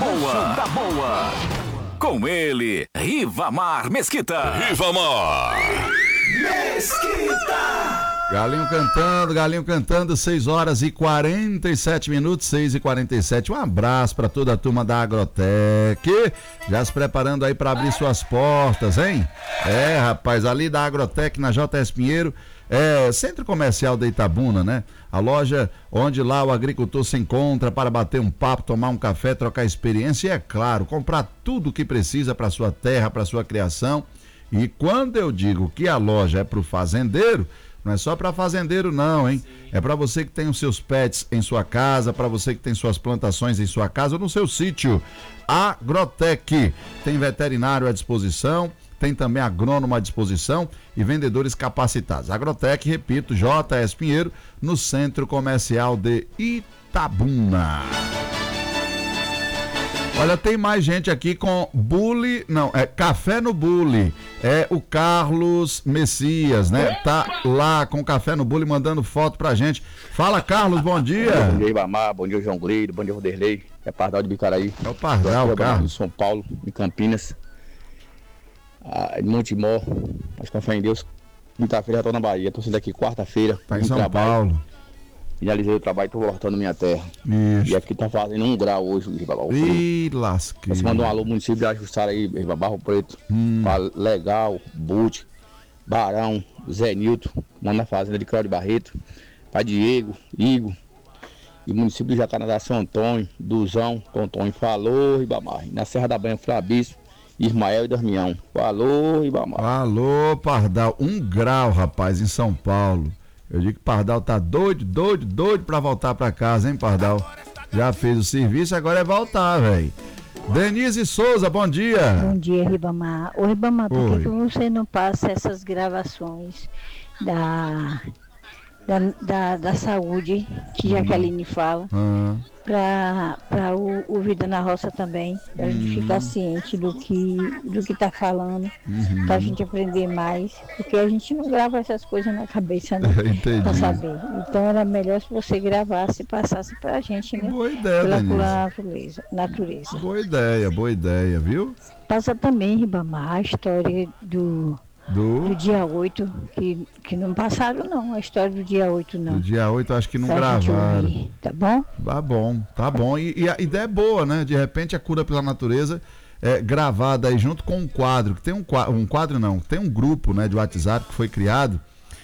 boa. Com ele, Rivamar Mesquita. Rivamar Mesquita. Galinho cantando, 6 horas e 47 minutos, 6h47. Um abraço para toda a turma da Agrotec, já se preparando aí para abrir suas portas, hein? Rapaz, ali da Agrotec, na JS Pinheiro, Centro Comercial de Itabuna, né? A loja onde lá o agricultor se encontra para bater um papo, tomar um café, trocar experiência e, é claro, comprar tudo o que precisa para sua terra, para sua criação. E quando eu digo que a loja é para o fazendeiro, não é só para fazendeiro não, hein? É para você que tem os seus pets em sua casa, para você que tem suas plantações em sua casa ou no seu sítio. Agrotec tem veterinário à disposição, tem também agrônomo à disposição e vendedores capacitados. Agrotec, repito, JS Pinheiro, no Centro Comercial de Itabuna. Olha, tem mais gente aqui com Café no Bule. É o Carlos Messias, né? Tá lá com Café no Bule mandando foto pra gente. Fala, Carlos, bom dia. Bom dia, Ribamar, bom dia, João Grilo, bom dia, Roderlei. É Pardal de Bicaraí. É o Pardal, Carlos. De São Paulo, em Campinas. De Montemor, mas com fé em Deus, quinta-feira já tô na Bahia. Tô saindo aqui quarta-feira. Tá em São Paulo. Finalizei o trabalho e tô voltando minha terra. Isso. E aqui tá fazendo 1 grau hoje, Ribamar. Ih, lasqueira. Você mandou um alô município de Ajussara aí, Ribamar, Barro Preto. Legal, Bute, Barão, Zé Nilton, manda na fazenda de Cláudio Barreto, pra Diego, Igor. E município de Jacarandá, São Antônio, Duzão, Tonton, falou, Ribamar. Na Serra da Banha, Flabício, Ismael e Dormião. Falou, Ribamar. Alô, Pardal, 1 grau, rapaz, em São Paulo. Eu digo que Pardal tá doido pra voltar pra casa, hein, Pardal? Já fez o serviço, agora é voltar, velho. Denise Souza, bom dia. Bom dia, Ribamar. Ô, Ribamar, por que você não passa essas gravações da saúde, que Jaqueline fala, para o Vida na Roça também, para a gente ficar ciente do que tá falando, para a gente aprender mais, porque a gente não grava essas coisas na cabeça, né? Para saber. Então era melhor se você gravasse e passasse para a gente, né? Boa ideia, pela natureza. Boa ideia, viu? Passa também, Ribamar, a história do dia 8, que não passaram não, a história do dia 8 não. Do dia 8 acho que não gravaram. Tá bom? Tá bom. E a ideia é boa, né? De repente a cura pela natureza é gravada aí junto com um quadro, que tem tem um grupo, né, de WhatsApp que foi criado,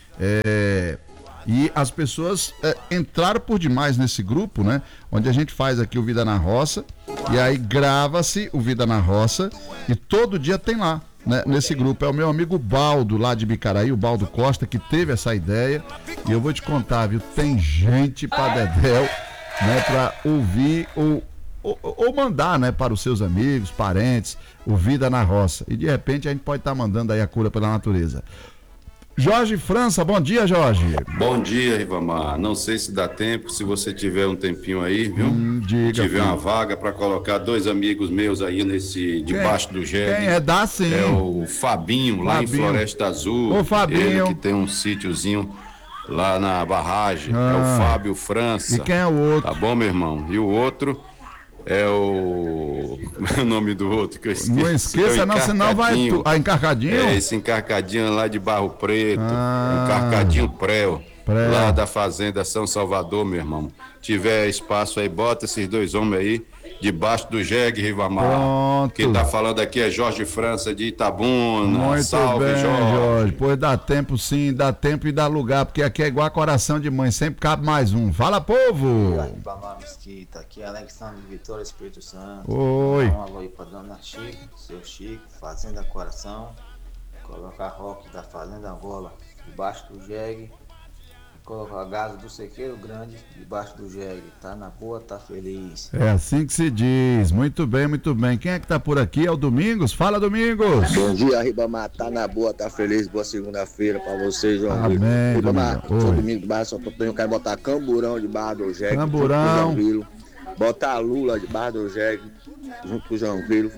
e as pessoas entraram por demais nesse grupo, né? Onde a gente faz aqui o Vida na Roça, e aí grava-se o Vida na Roça e todo dia tem lá, né, nesse grupo. É o meu amigo Baldo, lá de Bicaraí, o Baldo Costa, que teve essa ideia. E eu vou te contar, viu? Tem gente pra dedéu, né, pra ouvir ou mandar, né, para os seus amigos, parentes, o Vida na Roça. E de repente a gente pode estar mandando aí a cura pela natureza. Jorge França, bom dia, Jorge. Bom dia, Ribamar. Não sei se dá tempo, se você tiver um tempinho aí, viu? Diga, tiver uma vaga para colocar 2 amigos meus aí debaixo do jegue. Dá sim. É o Fabinho, lá em Floresta Azul. Ô, Fabinho. Ele que tem um sítiozinho lá na barragem. É o Fábio França. E quem é o outro? Tá bom, meu irmão? E o outro é o nome do outro que eu esqueci. Não esqueça não, senão vai Encarcadinho? Esse Encarcadinho lá de Barro Preto. Encarcadinho Pré. Lá da Fazenda São Salvador, meu irmão. Tiver espaço aí, bota esses 2 homens aí debaixo do jegue, Ribamar. Pronto. Quem tá falando aqui é Jorge França de Itabuna. Muito Salve, bem, Jorge. Pois dá tempo sim, dá tempo e dá lugar, porque aqui é igual a coração de mãe, sempre cabe mais um. Fala, povo! Ribamar Mesquita, aqui é Alexandre de Vitória, Espírito Santo. Oi. Um alô aí pra Dona Chico, seu Chico, Fazenda Coração. Colocar rock da Fazenda Angola debaixo do jegue. Colocar gás do Sequeiro Grande debaixo do jegue. Tá na boa, tá feliz. É assim que se diz. Muito bem, muito bem. Quem é que tá por aqui? É o Domingos? Fala, Domingos. Bom dia, Ribamar. Tá na boa, tá feliz. Boa segunda-feira pra vocês, João. Amém, Ribamar, Domingo. sou Domingo do Bairro São Antônio. Quero botar Camburão debaixo do jegue. Camburão. Botar Lula debaixo do jegue junto com o João Grilo.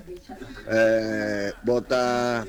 Botar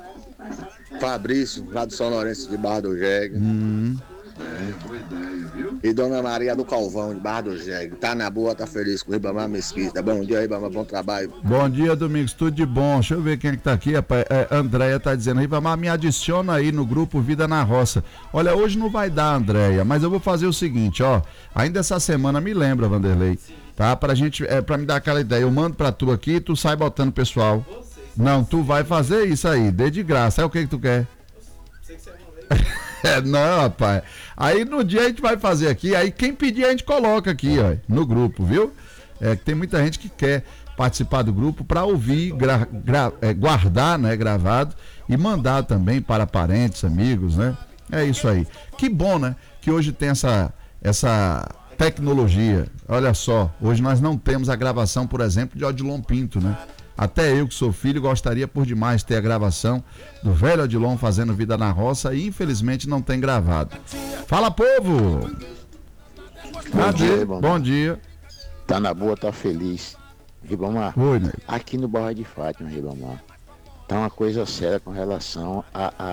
Fabrício lá do São Lourenço debaixo do jegue. Boa ideia, viu? E Dona Maria do Calvão, de Barra do Jegue. Tá na boa, tá feliz com o Ribamar Mesquita. Bom dia, Ribamar, bom trabalho. Bom dia, Domingos, tudo de bom. Deixa eu ver quem é que tá aqui, rapaz. Andréia tá dizendo, Ribamar, me adiciona aí no grupo Vida na Roça. Olha, hoje não vai dar, Andréia, mas eu vou fazer o seguinte, ó. Ainda essa semana, me lembra, Vanderlei, tá? Pra gente, pra me dar aquela ideia, eu mando pra tu aqui, tu sai botando o pessoal. Não, tu vai fazer isso aí, dê de graça. É o que tu quer? Não, rapaz. Aí no dia a gente vai fazer aqui, aí quem pedir a gente coloca aqui, ó, no grupo, viu? Que tem muita gente que quer participar do grupo para ouvir, guardar, né, gravado e mandar também para parentes, amigos, né? É isso aí. Que bom, né? Que hoje tem essa tecnologia. Olha só, hoje nós não temos a gravação, por exemplo, de Odilon Pinto, né? Até eu, que sou filho, gostaria por demais de ter a gravação do velho Odilon fazendo Vida na Roça e infelizmente não tem gravado. Fala, povo! Bom dia, Ribamar. Bom dia. Tá na boa, tá feliz. Ribamar, oi, né? Aqui no Barra de Fátima, Ribamar, tá uma coisa séria com relação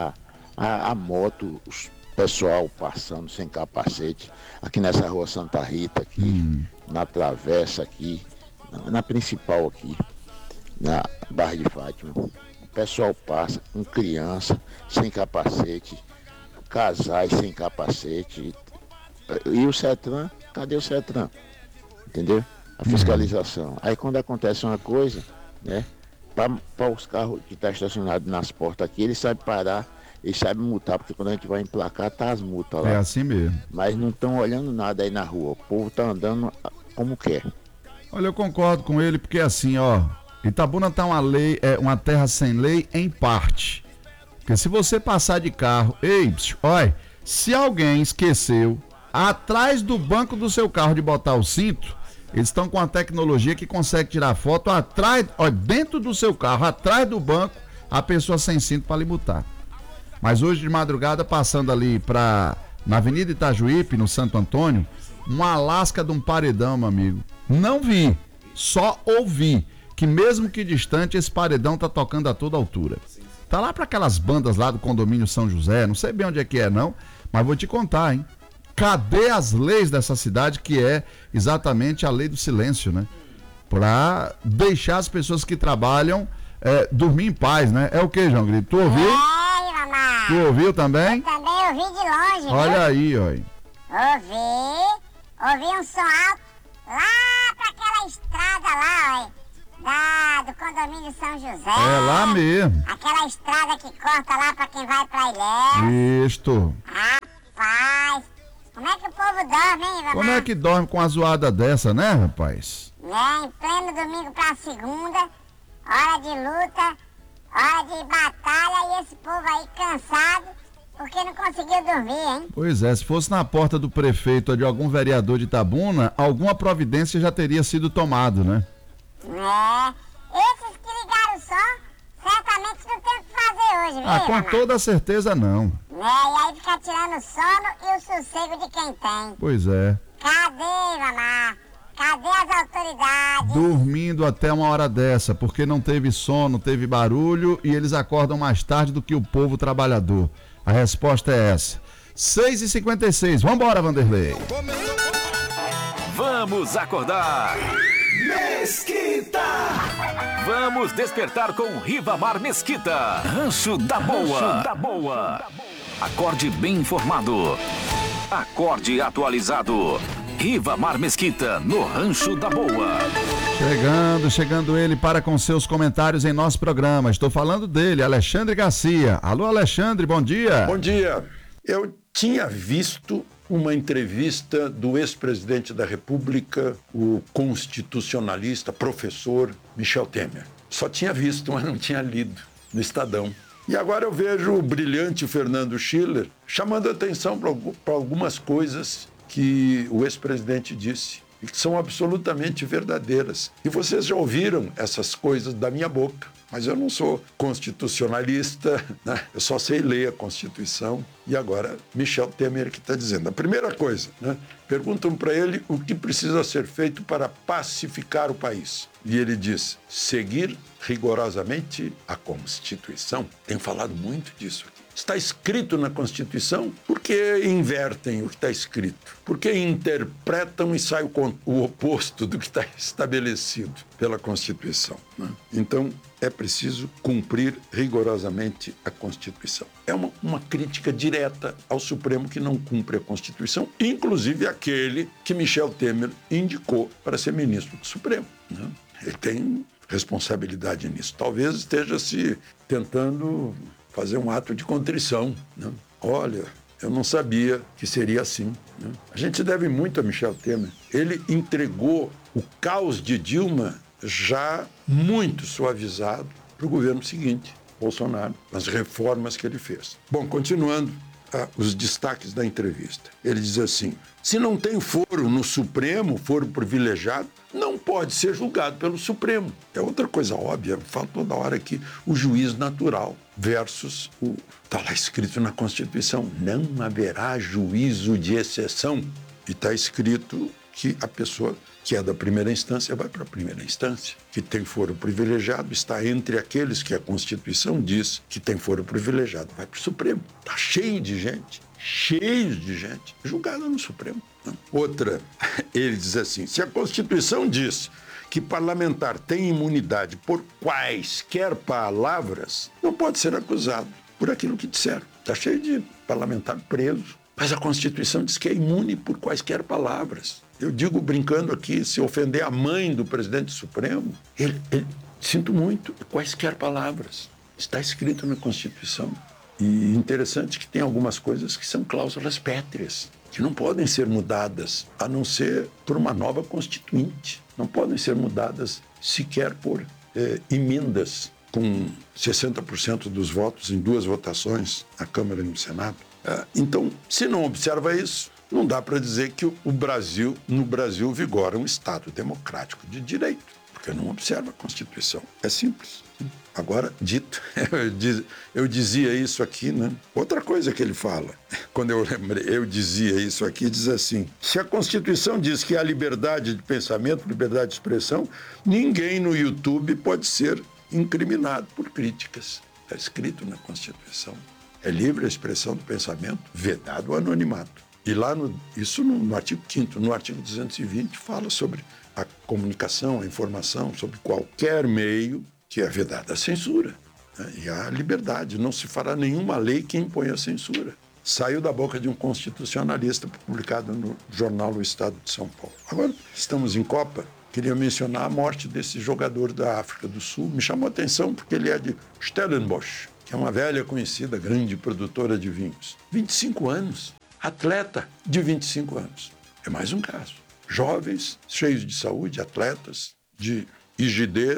a moto, os pessoal passando sem capacete, aqui nessa rua Santa Rita, aqui, na travessa aqui, na principal aqui, na Barra de Fátima. O pessoal passa com criança sem capacete, casais sem capacete. E o CETRAN, cadê o CETRAN? Entendeu? A fiscalização. Aí quando acontece uma coisa, né? Para os carros que estão estacionados nas portas aqui, eles sabem parar, eles sabem multar, porque quando a gente vai emplacar, tá as multas lá. É assim mesmo. Mas não estão olhando nada aí na rua. O povo tá andando como quer. Olha, eu concordo com ele, porque assim, ó, Itabuna tá uma terra sem lei em parte. Porque se você passar de carro, olha, se alguém esqueceu atrás do banco do seu carro de botar o cinto, eles estão com a tecnologia que consegue tirar foto atrás, ó, dentro do seu carro, atrás do banco, a pessoa sem cinto para lhe multar. Mas hoje de madrugada, passando ali na Avenida Itajuípe, no Santo Antônio, uma lasca de um paredão, meu amigo. Não vi, só ouvi que mesmo que distante, esse paredão tá tocando a toda altura. Tá lá para aquelas bandas lá do condomínio São José, não sei bem onde é que é não, mas vou te contar, hein? Cadê as leis dessa cidade, que é exatamente a lei do silêncio, né? Pra deixar as pessoas que trabalham dormir em paz, né? É o que, João Grito? Tu ouviu? Mamãe. Tu ouviu também? Eu também ouvi de longe, olha viu? Aí, olha. Ouvi um som alto lá pra aquela estrada lá, olha. Do condomínio São José. É lá mesmo. Aquela estrada que corta lá pra quem vai pra Ilhéus. Isto. Rapaz, como é que o povo dorme, hein, Ribamar? Como é que dorme com uma zoada dessa, né, rapaz? Em pleno domingo pra segunda, hora de luta, hora de batalha, e esse povo aí cansado, porque não conseguiu dormir, hein? Pois é, se fosse na porta do prefeito ou de algum vereador de Itabuna, alguma providência já teria sido tomada, né? Esses que ligaram o som, certamente não tem o que fazer hoje, viu? Com toda certeza não. E aí fica tirando o sono e o sossego de quem tem. Pois é. Cadê, mamá? Cadê as autoridades? Dormindo até uma hora dessa, porque não teve sono, teve barulho e eles acordam mais tarde do que o povo trabalhador. A resposta é essa. 6h56, vambora, Vanderlei. Vamos acordar. Mesquita! Vamos despertar com Ribamar Mesquita. Rancho da Boa. Rancho da Boa. Acorde bem informado. Acorde atualizado. Ribamar Mesquita no Rancho da Boa. Chegando ele para com seus comentários em nosso programa. Estou falando dele, Alexandre Garcia. Alô, Alexandre, bom dia. Bom dia. Eu tinha visto uma entrevista do ex-presidente da República, o constitucionalista, professor Michel Temer. Só tinha visto, mas não tinha lido no Estadão. E agora eu vejo o brilhante Fernando Schiller chamando atenção para algumas coisas que o ex-presidente disse e que são absolutamente verdadeiras. E vocês já ouviram essas coisas da minha boca. Mas eu não sou constitucionalista, né? Eu só sei ler a Constituição. E agora, Michel Temer que está dizendo. A primeira coisa, né? Perguntam para ele o que precisa ser feito para pacificar o país. E ele diz, seguir rigorosamente a Constituição. Tenho falado muito disso aqui. Está escrito na Constituição, por que invertem o que está escrito? Por que interpretam e sai o oposto do que está estabelecido pela Constituição? Né? Então, é preciso cumprir rigorosamente a Constituição. É uma crítica direta ao Supremo que não cumpre a Constituição, inclusive aquele que Michel Temer indicou para ser ministro do Supremo. Né? Ele tem responsabilidade nisso. Talvez esteja se tentando fazer um ato de contrição. Né? Olha, eu não sabia que seria assim. Né? A gente deve muito a Michel Temer. Ele entregou o caos de Dilma já muito suavizado para o governo seguinte, Bolsonaro, as reformas que ele fez. Bom, continuando os destaques da entrevista. Ele diz assim, se não tem foro no Supremo, foro privilegiado, não pode ser julgado pelo Supremo. É outra coisa óbvia, eu falo toda hora aqui, o juiz natural versus está lá escrito na Constituição, não haverá juízo de exceção. E está escrito que a pessoa que é da primeira instância vai para a primeira instância. Que tem foro privilegiado está entre aqueles que a Constituição diz que tem foro privilegiado. Vai para o Supremo. Está cheio de gente julgada no Supremo. Outra, ele diz assim, se a Constituição diz que parlamentar tem imunidade por quaisquer palavras, não pode ser acusado por aquilo que disseram. Está cheio de parlamentar preso. Mas a Constituição diz que é imune por quaisquer palavras. Eu digo brincando aqui, se ofender a mãe do presidente Supremo, ele sinto muito, quaisquer palavras. Está escrito na Constituição. E interessante que tem algumas coisas que são cláusulas pétreas, que não podem ser mudadas, a não ser por uma nova Constituinte. Não podem ser mudadas sequer por emendas com 60% dos votos em 2 votações, na Câmara e no Senado. Então, se não observa isso, não dá para dizer que no Brasil vigora um Estado democrático de direito, porque não observa a Constituição. É simples. Agora, dito, eu dizia isso aqui, né? Outra coisa que ele fala, quando eu lembrei, eu dizia isso aqui, diz assim, se a Constituição diz que há liberdade de pensamento, liberdade de expressão, ninguém no YouTube pode ser incriminado por críticas. Está escrito na Constituição. É livre a expressão do pensamento, vedado o anonimato. E lá, isso no artigo 5º, no artigo 220, fala sobre a comunicação, a informação, sobre qualquer meio que é vedada a censura. Né? E a liberdade, não se fará nenhuma lei que imponha a censura. Saiu da boca de um constitucionalista, publicado no jornal O Estado de São Paulo. Agora, estamos em Copa, queria mencionar a morte desse jogador da África do Sul. Me chamou a atenção porque ele é de Stellenbosch, que é uma velha conhecida, grande produtora de vinhos. 25 anos. Atleta de 25 anos. É mais um caso. Jovens, cheios de saúde, atletas, de rigidez,